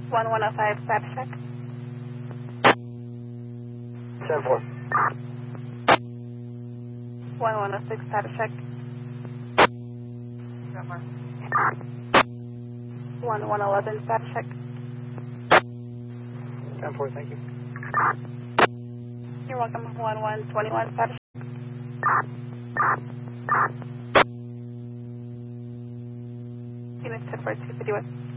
1105, status check. 10-4. 1106, status check. 1111, status check. 10-4, thank you. You're welcome. 1121, status check. Unit 10 for 251.